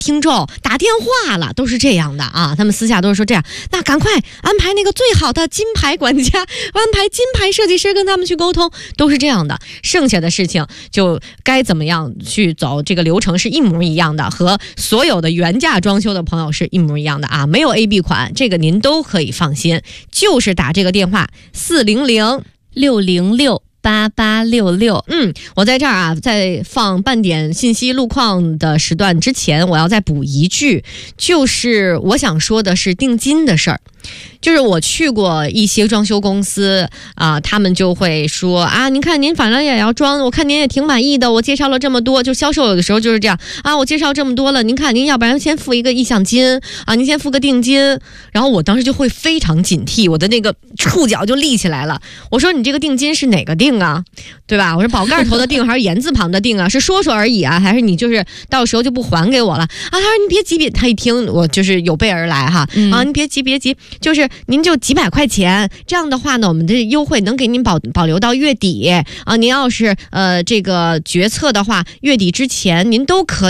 听众打电话了，都是这样的啊，他们私下都是说这样，那赶快安排那个最好的金牌管家，安排金牌设计师跟他们去沟通，都是这样的。剩下的事情就该怎么样去走，这个流程是一模一样的，和所有的原价装修的朋友是一模一样的啊，没有 AB 款，这个您都可以放心，就是打这个电话400-606-8866。我在这儿啊，在放半点信息路况的时段之前，我要再补一句，就是我想说的是定金的事儿。就是我去过一些装修公司啊，他们就会说啊，您看您反正也要装，我看您也挺满意的，我介绍了这么多，就销售有的时候就是这样啊，我介绍这么多了，您看您要不然先付一个意向金啊，您先付个定金，然后我当时就会非常警惕，我的那个触角就立起来了。我说你这个定金是哪个定啊，对吧？我说宝盖头的定还是言字旁的定啊？是说说而已啊，还是你就是到时候就不还给我了啊？他说你别急，他一听我就是有备而来哈，啊，你别急，就是您就几百块钱，这样的话呢，我们的优惠能给您保留到月底啊。您要是这个决策的话，月底之前您都可以